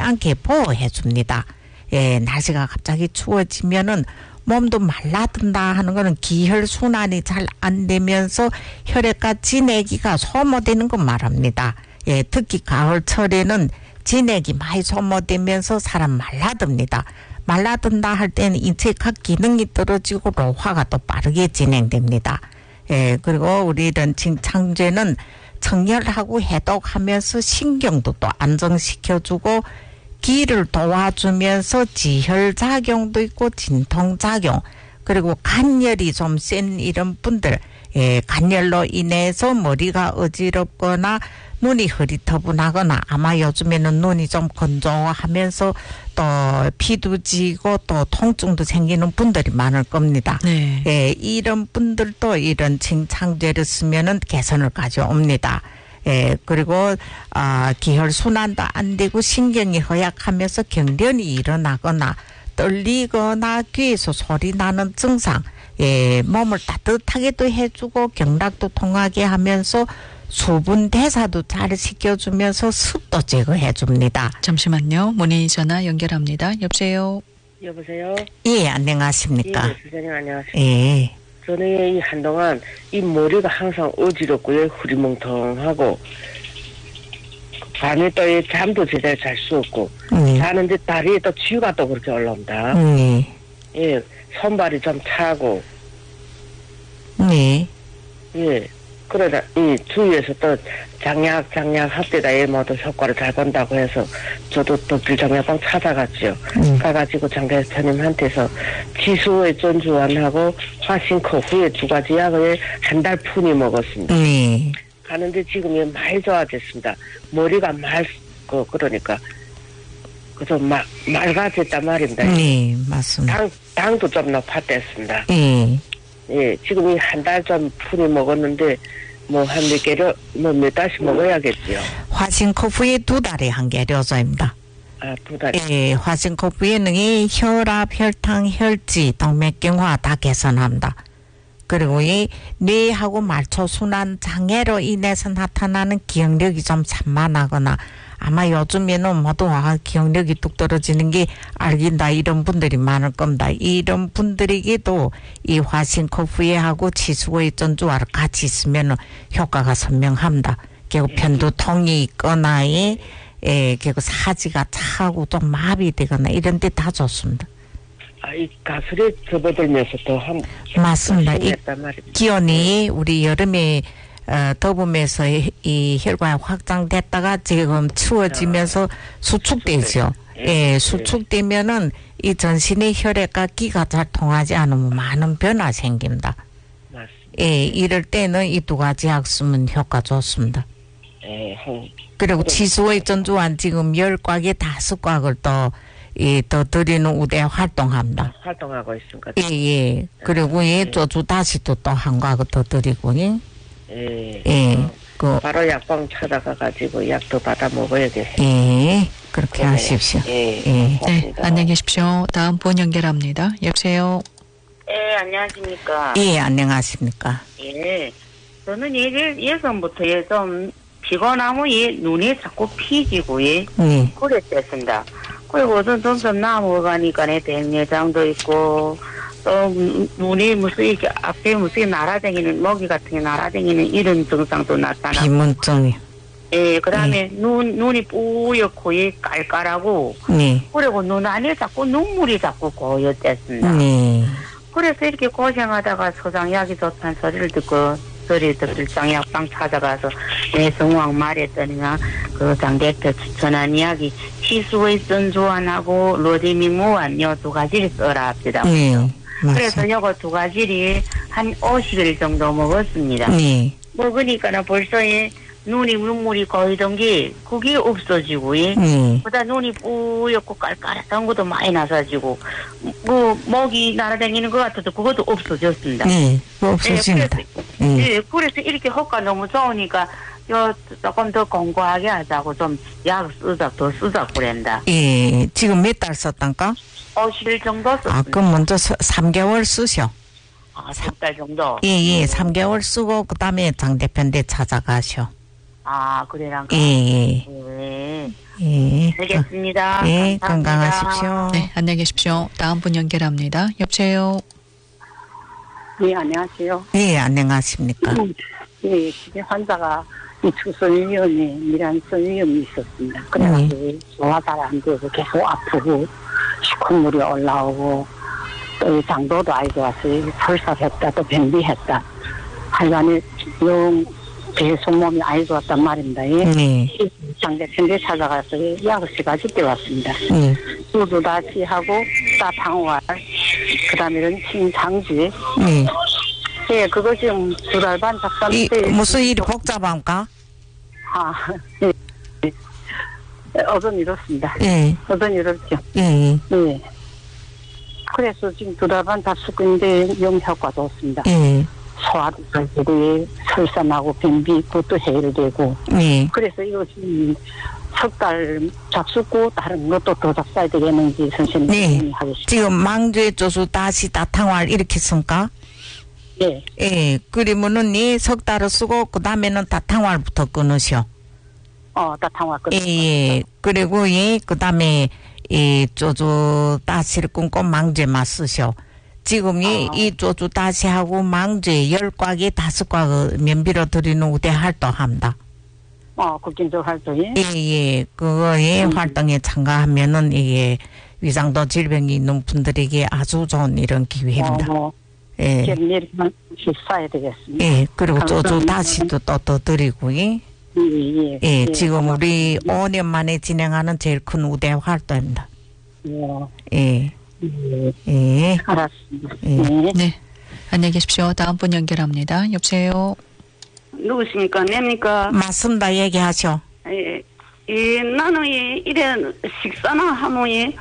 않게 보호해 줍니다. 예, 날씨가 갑자기 추워지면은 몸도 말라든다 하는 거는 기혈 순환이 잘 안 되면서 혈액과 진액이가 소모되는 거 말합니다. 예, 특히 가을철에는 진액이 많이 소모되면서 사람 말라듭니다. 말라든다 할 때는 인체 각 기능이 떨어지고 노화가 또 빠르게 진행됩니다. 예, 그리고 우리 이런 창제는 청열하고 해독하면서 신경도 또 안정시켜주고 기를 도와주면서 지혈작용도 있고 진통작용 그리고 간열이 좀 센 이런 분들 예, 간열로 인해서 머리가 어지럽거나 눈이 흐릿터분하거나 아마 요즘에는 눈이 좀 건조하면서 또 피도 지고 또 통증도 생기는 분들이 많을 겁니다. 네. 예, 이런 분들도 이런 칭창제를 쓰면은 개선을 가져옵니다. 예, 그리고 기혈 순환도 안 되고 신경이 허약하면서 경련이 일어나거나 떨리거나 귀에서 소리 나는 증상, 예, 몸을 따뜻하게도 해주고 경락도 통하게 하면서 수분 대사도 잘 시켜주면서 습도 제거해 줍니다. 잠시만요. 문의 전화 연결합니다. 여보세요. 여보세요? 예, 안녕하십니까? 예, 선생님 안녕하세요. 예. 저는 이 한동안 이 머리가 항상 어지럽고요, 흐리멍텅하고 밤에 또 이 잠도 제대로 잘 수 없고 자는데 다리에 또 쥐가 또 그렇게 올라온다. 예, 손발이 좀 차고. 네. 예. 그러다 이 주위에서 또 장약 합대다 예 모두 효과를 잘 본다고 해서 저도 또 불장약방 찾아갔죠. 가가지고 장 대표님한테서 지수의 전주환하고 화신코 후에 2가지 약을 한 달 푼이 먹었습니다. 가는데 지금 많이 좋아졌습니다. 머리가 맑고 그러니까 그래서 맑아졌단 말입니다. 네, 맞습니다. 당도 좀 높아졌습니다. 예, 지금 이 한 달 전 푼이 먹었는데 뭐 한 몇 개를 몇 달씩 먹어야겠지요. 화신코프에 2달에 한 개료소입니다. 아, 2달. 예, 화신코프에는 이 혈압, 혈당, 혈지, 동맥경화 다 개선합니다. 그리고 이 뇌하고 말초 순환 장애로 인해서 나타나는 기억력이 좀 산만하거나 아마 요즘에는 모두 기억력이 뚝 떨어지는 게 알긴다 이런 분들이 많을 겁니다. 이런 분들에게도 이 화신코프에하고 치수의 전주와를 같이 있으면 효과가 선명합니다. 결국 편두통이 있거나 결국 사지가 차고 좀 마비되거나 이런 데 다 좋습니다. 이 가슬에 접어들면서 또 맞습니다. 이 기온이 우리 여름에 더우면서 이 혈관이 확장됐다가 지금 추워지면서 수축되죠. 예, 수축되면은 이 전신의 혈액과 기가 잘 통하지 않으면 많은 변화 생깁니다. 맞습니다. 예, 이럴 때는 이 2가지 약 쓰면 효과 좋습니다. 그리고 치수의 전주환 지금 10곽에 5곽을 또 드리는 우대 활동합니다. 활동하고 있습니까? 예. 그리고 조주 다시 또 한 곽을 더 드리고, 바로 약방 찾아가가지고 약도 받아 먹어야겠어요. 예. 그렇게 하십시오. 네, 안녕히 계십시오. 다음 분 연결합니다. 여보세요. 예, 안녕하십니까. 예, 안녕하십니까. 예. 저는 예전부터 좀 피곤하고 눈이 자꾸 피지고 그랬습니다. 그리고 점점 남아가니까 백내장도 있고 또 눈이 무슨 이렇게 앞에 무슨 날아다니는 먹이 같은 게 날아다니는 이런 증상도 나타나고 비문증이. 예, 그다음에 눈이 뿌옇고 깔깔하고 그리고 눈 안에 자꾸 눈물이 자꾸 고였댔습니다. 그래서 이렇게 고생하다가 소장약이 좋다는 소리를 듣고 불장약방 찾아가서 내 성황 말했더니가 그 장대표 추천한 이야기 치수의 전주환하고 로디미무환 요 2가지를 써라 합니다. 그래서 요거 2가지를 한 50일 정도 먹었습니다. 먹으니까는 벌써 눈물이 고이던 게 그게 없어지고 그다음 눈이 뿌옇고 깔깔한 것도 많이 나서지고 먹이 날아다니는 것 같아도 그것도 없어졌습니다. 없어집니다. 그래서 이렇게 효과 너무 좋으니까 조금 더 공부하게 하자고 좀 약 더 쓰자고 그랬다. 예, 지금 몇 달 썼단가? 50일 정도 썼습니다. 그럼 먼저 3개월 쓰셔. 3달 정도? 예, 3개월 쓰고 그다음에 장 대표한테 찾아가셔. 아, 그래란가? 예. 네. 예. 알겠습니다. 예, 감사합니다. 건강하십시오. 네, 안녕히 계십시오. 다음 분 연결합니다. 여보세요. 네, 안녕하세요. 예, 안녕하십니까. 예, 집에 환자가 이축선위염에 미란선위염이 있었습니다. 그래가지고 소화 잘 안 되고 계속 아프고 시큰물이 올라오고 또 장도도 아이 좋았어요. 설사했다 또 변비했다. 하여간에 영 배속 몸이 아이 좋았단 말입니다. 예. 네. 장대편대 찾아가서 약을 3가지 왔습니다. 소주 다시 하고 따탕활 그다음에 런칭 장지. 예, 그거 지금 2달 반 작성돼. 무슨 일이 복잡합니까? 아, 예. 어떤 이렇습니다. 예. 어떤 이렇죠. 예. 예. 그래서 지금 2달 반 답수근인데 영 효과도 없습니다. 예. 소화도 잘 되고 설사나고 변비 그것도 해결되고. 예. 그래서 이거 지금 석 달 잡수고 다른 것도 더 잡숴야 되겠는지 선생님이 네. 하겠습니다. 지금 망주에 쪼수 다시 따탕활 이렇게 쓴가? 예. 예. 그러면은 이 석 달을 쓰고 그 다음에는 따탕활부터 끊으셔. 따탕활 끊. 예. 그리고 그 다음에 이 쪼주 다시를 끊고 망주에만 쓰셔. 지금 이 쪼주 다시 하고 망주에 10곽에 5곽 면비로 드리는 우대 활동합니다. 국민적 활동이? 예. 그거에 활동에 참가하면은 이게 위장도 질병이 있는 분들에게 아주 좋은 이런 기회입니다. 예. 내일만 써야 되겠습니다. 예. 그리고 쪼주 다시도 또 드리고, 예. 예. 지금 우리 5년 만에 진행하는 제일 큰 우대 활동입니다. 예. 예. 알았습니다. 예. 네. 안녕히 계십시오. 다음 분 연결합니다. 여보세요. 누구십니까? 냅니까? 맞습니다. 얘기하셔. 예, 나는 이래 식사나 하면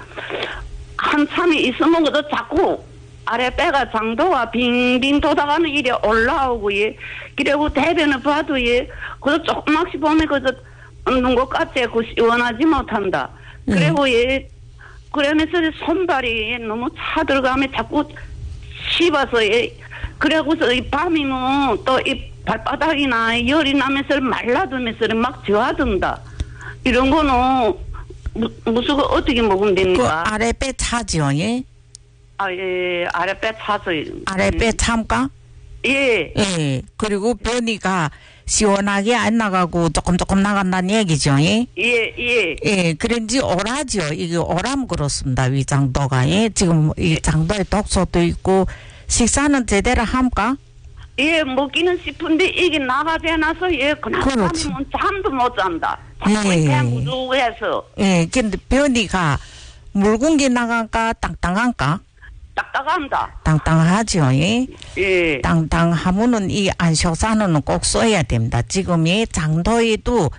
한참이 있으면 자꾸 아래 배가 장도가 빙빙 도다가는 이래 올라오고 그리고 대변을 봐도 그저 조그맣게 보면 그저 없는 것 같아. 그 시원하지 못한다. 그리고 그러면서 손발이 너무 차들어가면 자꾸 씹어서 그래고서 이 밤이면 또 이 발바닥이나 열이 나면서 말라들면서 막 저하든다. 이런 거는 무슨 거 어떻게 먹으면 됩니까? 그 아랫배 차지요, 예? 예, 아랫배 차서요. 아랫배 참까? 예. 예. 그리고 변이가 시원하게 안 나가고 조금 나간다는 얘기죠, 예? 예. 예, 그런지 오라죠. 이게 오람 그렇습니다, 위장도가. 예, 지금 이 장도에 독소도 있고, 식사는 제대로 합니까? 예, 먹기는 싶은데 이게 나가지 않아서 그날 밤이면 잠도 못 잔다. 그냥 무두해서. 예, 근데 변이가 묽은 게 나갈까 땅땅한가? 딱딱합니다. 땅땅하죠, 예? 예. 땅땅하면은 이 안식산은 꼭 써야 됩니다. 지금 이 장도에도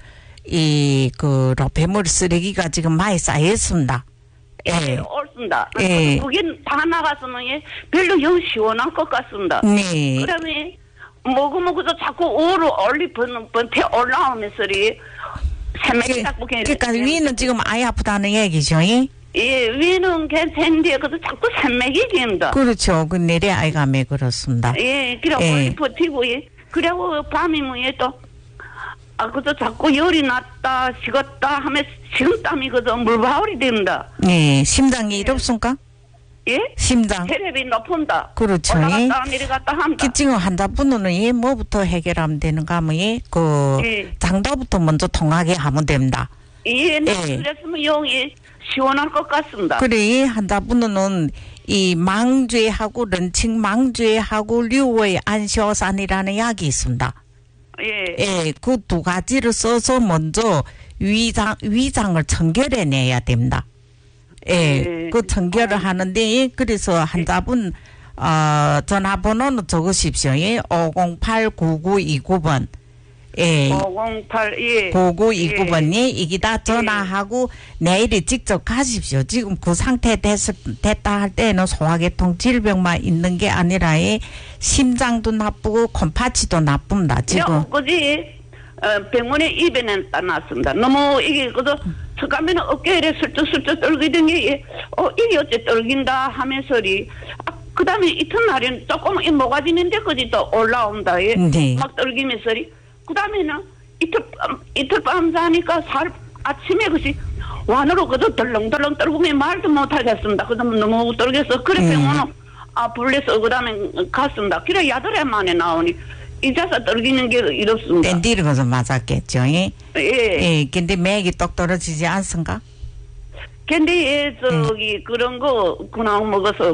로페물 쓰레기가 지금 많이 쌓였습니다. 예, 옳습니다. 그게 다 나갔으면 별로 영 시원한 것 같습니다. 네. 그러면 먹으면 그저 자꾸 우로 번태 올라오면서 새매기 자꾸 그러니까 위는 지금 아예 아프다는 얘기죠, 예? 예, 위는 괜찮은데 그저 자꾸 새매기 된다. 그렇죠. 그 내래 아이감에 그렇습니다. 예, 그리고 버티고 그리고 밤이면 또 그저 자꾸 열이 났다 식었다 하면 식은땀이 그저 물바울이 됩니다. 네, 심장이 이렇습니까? 예? 심장. 혈압이 높은다. 그렇죠. 올라갔다 내려갔다 한다. 지금 환자분은 뭐부터 해결하면 되는가 하면 장도부터 먼저 통하게 하면 됩니다. 그랬으면 영이 시원할 것 같습니다. 그래, 환자분은 이 망죄하고 런칭 망죄하고 류의 안시오산이라는 약이 있습니다. 예, 그 2가지를 써서 먼저 위장을 청결해내야 됩니다. 그 청결을 하는데, 그래서 환자분, 전화번호는 적으십시오. 508-9929번. 9929번이 이기다 전화하고 내일이 직접 가십시오. 지금 그 상태 됐다 할 때는 소화계통 질병만 있는 게 아니라 심장도 나쁘고 콩팥이도 나쁩니다. 지금. 병원에 입에는 따놨습니다. 너무 이게 그저 처음에는 어깨에 슬쩍슬쩍 떨기던 게 이게 어째 떨긴다 하면서리 그 다음에 이튿날에는 조금 모가지는 데까지 또 올라온다. 막 떨기면서리 그 다음에는 이틀 밤 자니까 아침에 그것이 완으로 그저 덜렁덜렁 떨구면 말도 못하겠습니다. 그래서 너무 떨겠어. 그래 병원은 불려서 그다음에 갔습니다. 그래 야들에 만에 나오니 이자서 떨기는 게 이렇습니다. 밴디를 거서 맞았겠죠. 예. 예. 근데 맥이 똑 떨어지지 않습니까? 근데 저기 그런 거 그냥 먹어서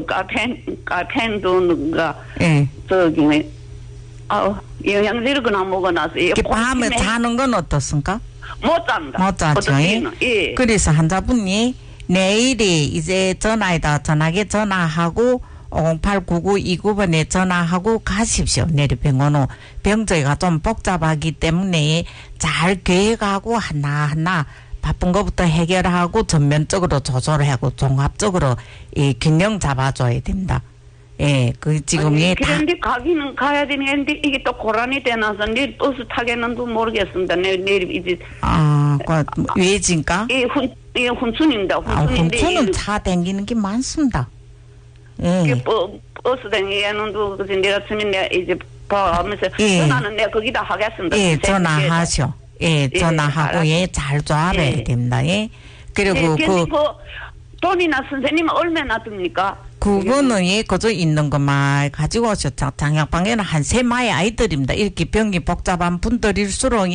카페인도가 저기 영양제를 그냥 먹어놔서 밤에 자는 건 어떻습니까? 못 잔다. 못 자죠. 예. 그래서 환자분이 내일이 이제 전화기에 전화하고 089929번에 전화하고 가십시오. 내리병원으로. 병저희가 좀 복잡하기 때문에 잘 계획하고 하나하나 바쁜 것부터 해결하고 전면적으로 조절하고 종합적으로 이 균형 잡아줘야 됩니다. 예, 지금 그런데 가기는 가야 되는데 이게 또 고란이 되나서 내일 버스 타겠는도 모르겠습니다. 내일 이제 왜진가? 예, 훈순입니다. 훈순은 차 댕기는 게 많습니다. 예. 버스 댕기는도 그래서 내가 아침에 내가 이제 봐하면서 전화는 내가 거기다 하겠습니다. 예, 전화하셔. 예, 전화하고 잘 조합해야 됩니다. 예. 그리고 돈이나 선생님 얼마나 듭니까? 그거는 그저 있는 것만 가지고 오셔. 장약방에는 한 3마의 아이들입니다. 이렇게 병이 복잡한 분들일수록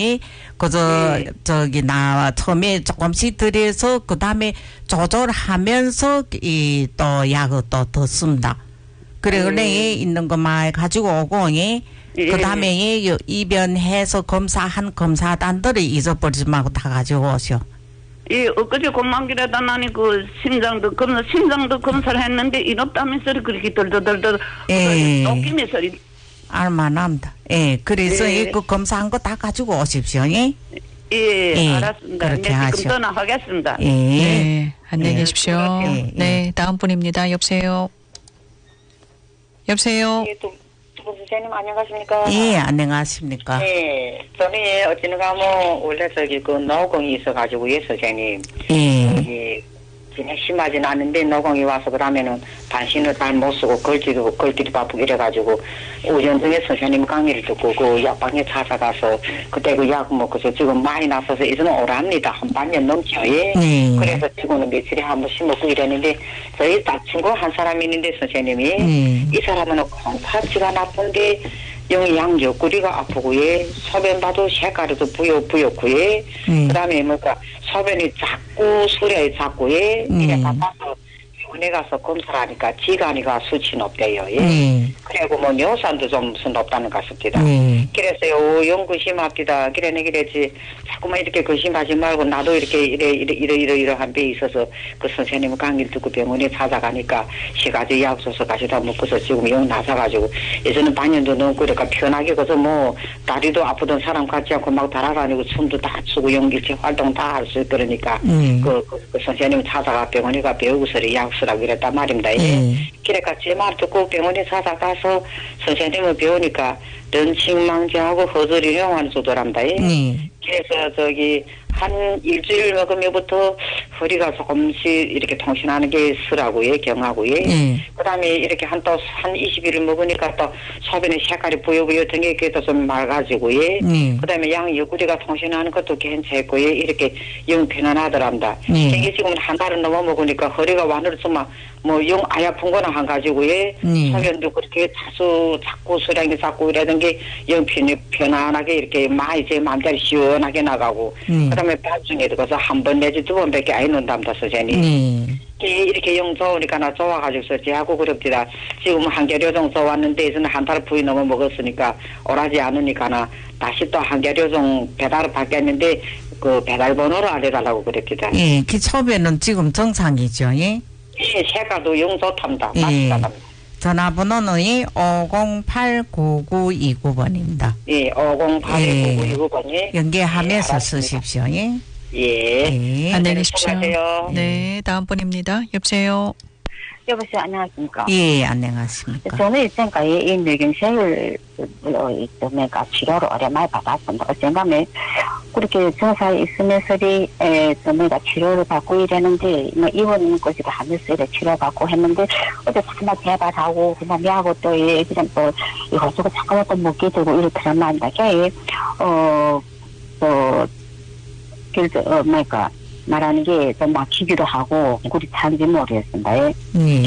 처음에 조금씩 들여서 그 다음에 조절하면서 또 약을 또 더 씁니다. 그래 있는 것만 가지고 오고 그 다음에 입원해서 검사한 검사단들을 잊어버리지 말고 다 가지고 오셔. 예, 엊그제 공만기라다 나니 심장도 검사를 했는데 이렇다면서 그렇게 덜덜덜덜 쫓기는 소리. 알만합니다. 예, 그래서 그 검사한 거 다 가지고 오십시오. 예, 알았습니다. 그렇게 하시오. 지금 전화하겠습니다. 네, 안녕히 계십시오. 네, 다음 분입니다. 여보세요. 선생님 안녕하십니까? 예, 안녕하십니까? 네, 저는 어찌는가 원래 노공이 있어가지고 선생님. 예. 그냥 심하진 않은데 노공이 와서 그러면은 반신을 잘 못 쓰고 걸들이 바쁘고 이래가지고 오전중에 선생님 강의를 듣고 그 약방에 찾아가서 그때 그 약 먹고서 지금 많이 나서서 이제는 오랍니다. 한 반년 넘죠. 예. 그래서 지금은 며칠에 한 번씩 먹고 이랬는데 저희 딱 친구 한 사람이 있는데 선생님이 이 사람은 콩팥지가 나쁜데 영양 옆구리가 아프고 소변 봐도 색깔도 부옇고 그다음에 소변이 작고 소리가 작고 이래 가서 병원에 가서 검사를 하니까 지간이가 수치 높대요. 그리고 뇨산도 좀 높다는 것 같습니다. 그래서 연구심합니다. 그랬지 자꾸만 이렇게 거심하지 말고 나도 이러한 배 있어서 그 선생님 강의를 듣고 병원에 찾아가니까 시가지 약 써서 가시다 먹고서 지금 영 나서가지고 예전은 반년도 넘고 그러니까 편하게 그래서 다리도 아프던 사람 같지 않고 막 달아다니고 춤도 다 추고 연기체 활동 다 할 수 있으니까 그 선생님 찾아가 병원에 가 배우고서 약 쓰라고 그랬단 말입니다. 그러니까 제 말 듣고 병원에 찾아가서 선생님을 배우니까 런칭망제하고 허들이 용안 주더랍니다. 그래서 한 일주일 먹으면부터 허리가 조금씩 이렇게 통신하는 게 쓰라고요, 경하고요. 그 다음에 이렇게 한 20일을 먹으니까 또 소변의 색깔이 부여부여 등에 그게 좀 맑아지고요. 그 다음에 양 옆구리가 통신하는 것도 괜찮고요. 이렇게 영 편안하더랍니다. 이게 지금 한 달을 넘어 먹으니까 허리가 완으로 좀 영 아야픈 거나 한 가지고요. 소변도 그렇게 자꾸 수량이 작고 이러던 게 영 편안하게 이렇게 많이 제 마음대로 시원하게 나가고. 그 다음에 밤중에도 가서 한 번 내지 두 번밖에 안 넣는답니다, 선생님. 이렇게 영 좋으니까 나 좋아가지고 제하고 그럽디다. 지금 한겨료종 좋았는데 이제는 한 달 부위 넘어 먹었으니까 오라지 않으니까 나 다시 또 한겨료종 배달을 받겠는데 그 배달 번호를 알려달라고 그랬디다. 예, 그 처음에는 지금 정상이죠, 예? 예, 색깔도 영 좋답니다. 예. 전화번호는 508-9929번입니다. 예, 508-9929번이. 연계하면서 쓰십시오, 예? 예. 안녕히 계십시오. 수고하세요. 네, 다음 분입니다. 여보세요. 여보세요, 안녕하십니까? 예, 안녕하십니까? 저는 지금까지 이 뇌경색을 치료를 오랜만에 받았습니다. 어쩐가면 그렇게 증상이 있으면서 저희가 치료를 받고 이랬는데 입원 것이 하면서 치료받고 했는데 어제 자꾸만 개발하고 그다음에 하고 또 그냥 또 이것저것 자꾸만 또 먹게 되고 이렇더란 말입니다. 또 말하는 게 좀 막히기도 하고 그리 찬지 모르겠습니다.